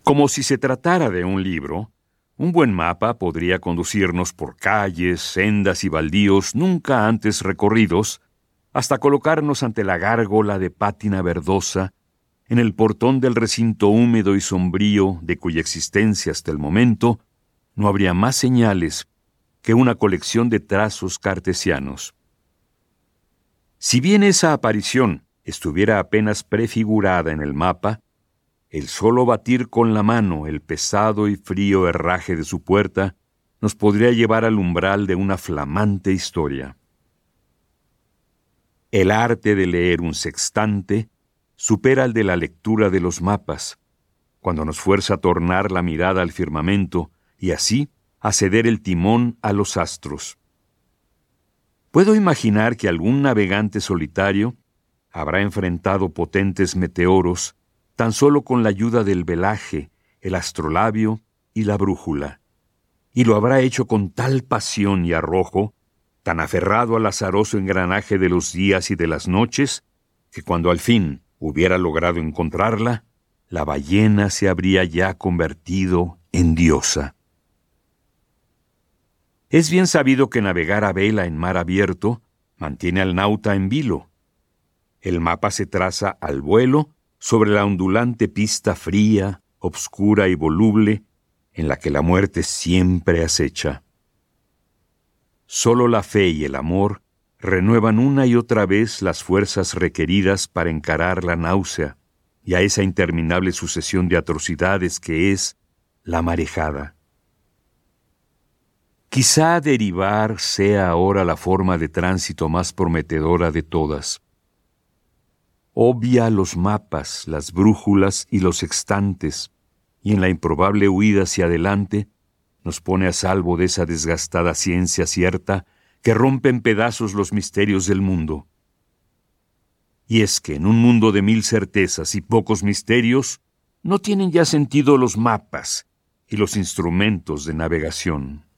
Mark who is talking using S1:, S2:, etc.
S1: Como si se tratara de un libro, un buen mapa podría conducirnos por calles, sendas y baldíos nunca antes recorridos, hasta colocarnos ante la gárgola de pátina verdosa, en el portón del recinto húmedo y sombrío de cuya existencia hasta el momento no habría más señales que una colección de trazos cartesianos. Si bien esa aparición estuviera apenas prefigurada en el mapa, el solo batir con la mano el pesado y frío herraje de su puerta nos podría llevar al umbral de una flamante historia. El arte de leer un sextante supera al de la lectura de los mapas, cuando nos fuerza a tornar la mirada al firmamento y así a ceder el timón a los astros. Puedo imaginar que algún navegante solitario habrá enfrentado potentes meteoros tan solo con la ayuda del velaje, el astrolabio y la brújula, y lo habrá hecho con tal pasión y arrojo, tan aferrado al azaroso engranaje de los días y de las noches, que cuando al fin hubiera logrado encontrarla, la ballena se habría ya convertido en diosa. Es bien sabido que navegar a vela en mar abierto mantiene al nauta en vilo. El mapa se traza al vuelo sobre la ondulante pista fría, obscura y voluble, en la que la muerte siempre acecha. Solo la fe y el amor renuevan una y otra vez las fuerzas requeridas para encarar la náusea y a esa interminable sucesión de atrocidades que es la marejada. Quizá derivar sea ahora la forma de tránsito más prometedora de todas. Obvia los mapas, las brújulas y los sextantes, y en la improbable huida hacia adelante nos pone a salvo de esa desgastada ciencia cierta que rompe en pedazos los misterios del mundo. Y es que en un mundo de 1000 certezas y pocos misterios, no tienen ya sentido los mapas y los instrumentos de navegación.